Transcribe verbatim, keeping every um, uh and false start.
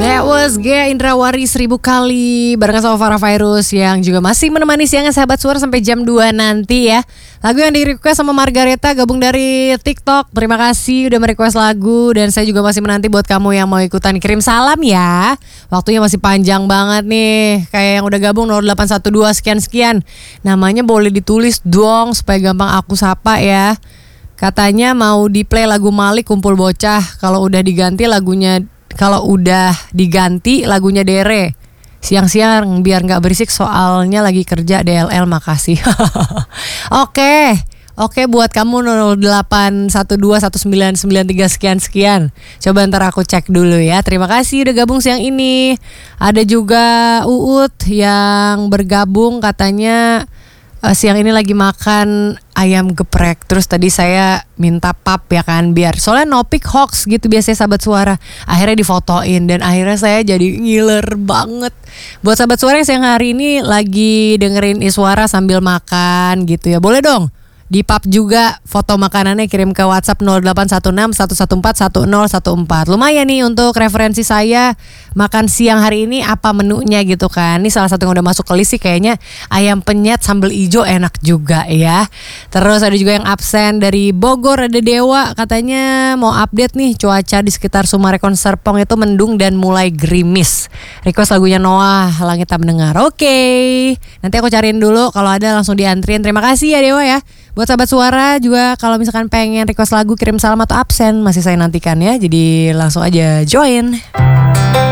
That was Gea Indrawari seribu kali barengan sama Farah Virus yang juga masih menemani siangan sahabat suara sampai jam dua nanti ya. Lagu yang di request sama Margareta gabung dari TikTok. Terima kasih udah merequest lagu dan saya juga masih menanti buat kamu yang mau ikutan kirim salam ya. Waktunya masih panjang banget nih. Kayak yang udah gabung nol delapan satu dua sekian-sekian. Namanya boleh ditulis dong supaya gampang aku sapa ya. Katanya mau di play lagu Malik Kumpul Bocah. Kalau udah diganti lagunya Kalau udah diganti lagunya Dere. Siang-siang biar gak berisik soalnya lagi kerja D L L, makasih. Oke Oke buat kamu nol delapan satu dua satu sembilan sembilan tiga sekian-sekian. Coba ntar aku cek dulu ya. Terima kasih udah gabung siang ini. Ada juga Uut yang bergabung katanya uh, siang ini lagi makan ayam geprek. Terus tadi saya minta pap ya kan, biar soalnya no pic hoax gitu biasanya sahabat suara. Akhirnya difotoin dan akhirnya saya jadi ngiler banget. Buat sahabat suara yang siang hari ini lagi dengerin Iswara sambil makan gitu ya, boleh dong di pap juga foto makanannya, kirim ke WhatsApp nol delapan satu enam satu satu empat satu nol satu empat. Lumayan nih untuk referensi saya makan siang hari ini apa menunya gitu kan. Ini salah satu yang udah masuk ke list sih kayaknya ayam penyet sambal ijo enak juga ya. Terus ada juga yang absen dari Bogor, ada Dewa katanya mau update nih cuaca di sekitar Sumarekon Serpong itu mendung dan mulai gerimis. Request lagunya Noah Langit Tak Mendengar. Oke, nanti aku cariin dulu, kalau ada langsung diantriin. Terima kasih ya Dewa ya. Buat sahabat suara juga kalau misalkan pengen request lagu, kirim salam atau absen, masih saya nantikan ya. Jadi langsung aja join.